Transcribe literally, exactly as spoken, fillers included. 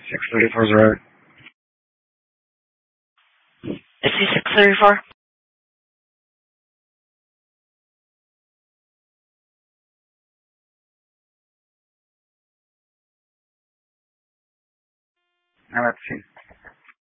six thirty-four is right. Is he six thirty-four? Now let's see.